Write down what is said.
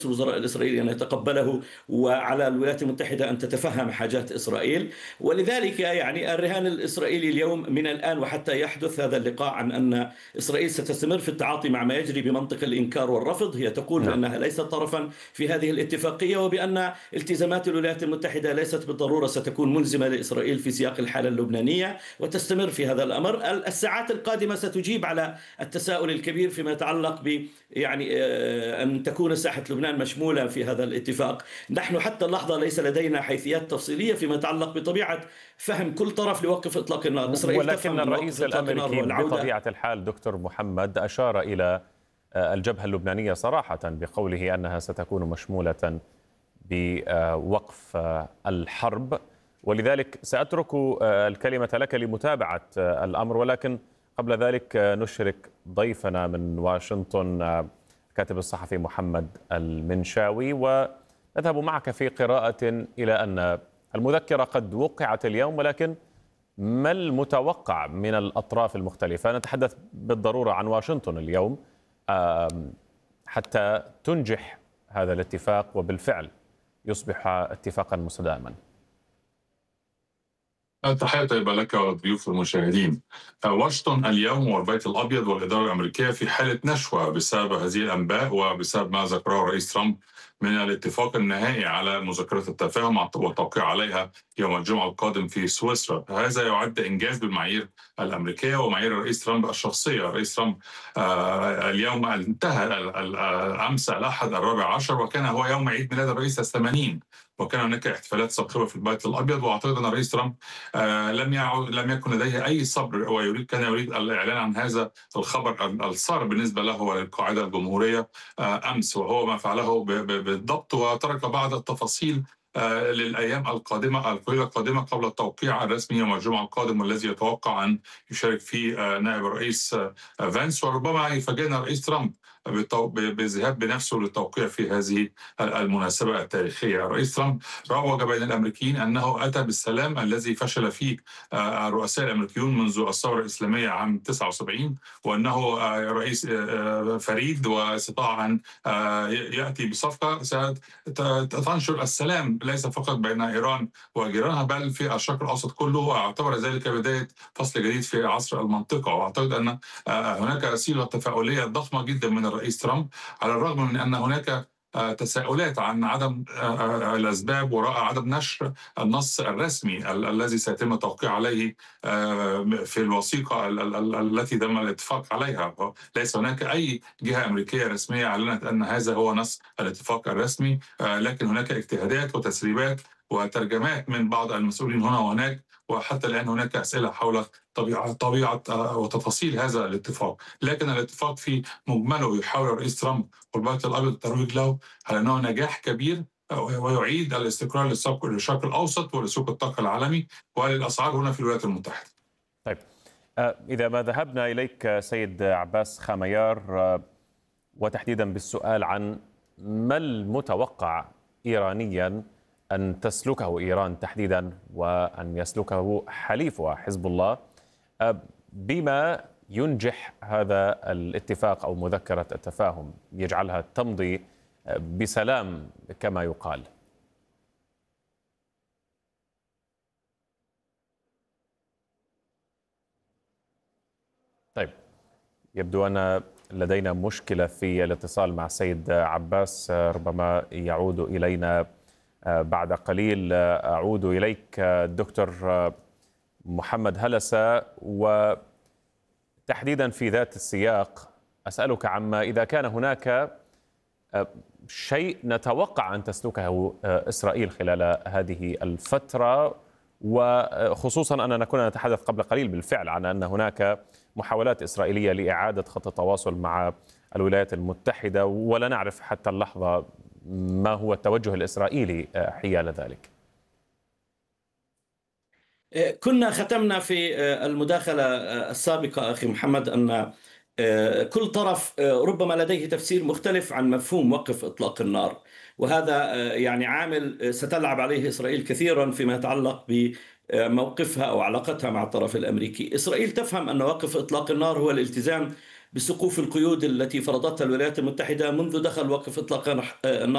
الوزراء الإسرائيلي أن يتقبله، وعلى الولايات المتحدة أن تتفهم حاجات إسرائيل. ولذلك يعني الرهان الإسرائيلي اليوم من الآن وحتى يحدث هذا اللقاء عن أن إسرائيل ستستمر في التعاطي مع ما يجري بمنطق الإنكار والرفض. هي تقول نعم. بأنها ليست طرفا في هذه الاتفاقية، وبأن التزامات الولايات المتحدة ليست بالضرورة ستكون ملزمة لإسرائيل في سياق الحالة اللبنانية، وتستمر في هذا الأمر. الساعات القادمة ستجيب على التساؤل الكبير فيما يتعلق ب يعني أن تكون ساحة لبنان مشمولة في هذا الاتفاق. نحن حتى اللحظة ليس لدينا حيثيات تفصيلية فيما يتعلق بطبيعة فهم كل طرف لوقف إطلاق النار. إسرائيل ولكن تفهم أن وقف الرئيس إطلاق النار الأمريكي هو العودة. بطبيعة الحال دكتور محمد أشار إلى الجبهة اللبنانية صراحة بقوله أنها ستكون مشمولة بوقف الحرب، ولذلك سأترك الكلمة لك لمتابعة الأمر. ولكن قبل ذلك نشرك ضيفنا من واشنطن الكاتب الصحفي محمد المنشاوي، ونذهب معك في قراءة إلى أن المذكرة قد وقعت اليوم، ولكن ما المتوقع من الأطراف المختلفة؟ نتحدث بالضرورة عن واشنطن اليوم حتى تنجح هذا الاتفاق وبالفعل يصبح اتفاقا مستداما. تحية طيبة لك والضيوف المشاهدين. واشنطن اليوم والبيت الأبيض والإدارة الأمريكية في حالة نشوة بسبب هذه الأنباء وبسبب ما ذكره الرئيس ترامب من الاتفاق النهائي على مذكرة التفاهم والتوقيع عليها يوم الجمعة القادم في سويسرا. هذا يعد إنجاز بالمعايير الأمريكية ومعايير الرئيس ترامب الشخصية. الرئيس ترامب اليوم انتهى أمس الأحد 14 وكان هو يوم عيد ميلاد الرئيس ال80، وكان هناك احتفالات صاخبة في البيت الأبيض. وأعتقد أن الرئيس ترامب لم يكن لديه أي صبر، كان يريد الإعلان عن هذا الخبر السار بالنسبة له وللقاعدة الجمهورية أمس، وهو ما فعله بالضبط، وترك بعض التفاصيل للأيام القليلة القادمة قبل التوقيع الرسمي يوم الجمعة القادم، والذي يتوقع أن يشارك فيه نائب الرئيس فانس، وربما يفاجئنا الرئيس ترامب بالذهاب بنفسه للتوقيع في هذه المناسبة التاريخية. الرئيس ترامب روج بين الأمريكيين أنه أتى بالسلام الذي فشل فيه الرؤساء الأمريكيون منذ الثورة الإسلامية عام 79، وأنه رئيس فريد واستطاع أن يأتي بصفقة ستنشر السلام ليس فقط بين إيران وجيرانها بل في الشرق الأوسط كله، واعتبر ذلك بداية فصل جديد في عصر المنطقة. وأعتقد أن هناك صيغة تفاؤلية ضخمة جدا من الرئيس ترامب، على الرغم من أن هناك تساؤلات عن عدم الأسباب وراء عدم نشر النص الرسمي الذي سيتم التوقيع عليه في الوثيقة التي تم الاتفاق عليها. ليس هناك أي جهة أمريكية رسمية أعلنت أن هذا هو نص الاتفاق الرسمي، لكن هناك اجتهادات وتسريبات وترجمات من بعض المسؤولين هنا وهناك، وحتى الآن هناك أسئلة حول طبيعة وتفاصيل هذا الاتفاق. لكن الاتفاق في مجمله يحاول الرئيس ترامب والبيت الأبيض الترويج له على أنه نجاح كبير ويعيد الاستقرار للشرق الأوسط ولسوق الطاقة العالمي وللأسعار هنا في الولايات المتحدة. طيب، إذا ما ذهبنا إليك سيد عباس خاميار، وتحديدا بالسؤال عن ما المتوقع إيرانيا أن تسلكه إيران تحديدا وأن يسلكه حليفها حزب الله بما ينجح هذا الاتفاق أو مذكرة التفاهم يجعلها تمضي بسلام كما يقال. طيب، يبدو أن لدينا مشكلة في الاتصال مع السيد عباس، ربما يعود إلينا بعد قليل. أعود إليك دكتور محمد هلسة، وتحديدا في ذات السياق أسألك عما إذا كان هناك شيء نتوقع أن تسلكه إسرائيل خلال هذه الفترة، وخصوصا أننا كنا نتحدث قبل قليل بالفعل عن أن هناك محاولات إسرائيلية لإعادة خط التواصل مع الولايات المتحدة، ولا نعرف حتى اللحظة ما هو التوجه الإسرائيلي حيال ذلك. كنا ختمنا في المداخلة السابقة أخي محمد أن كل طرف ربما لديه تفسير مختلف عن مفهوم وقف إطلاق النار، وهذا يعني عامل ستلعب عليه إسرائيل كثيرا فيما يتعلق بموقفها أو علاقتها مع الطرف الأمريكي. إسرائيل تفهم أن وقف إطلاق النار هو الالتزام بسقوف القيود التي فرضتها الولايات المتحدة منذ دخل وقف إطلاق النار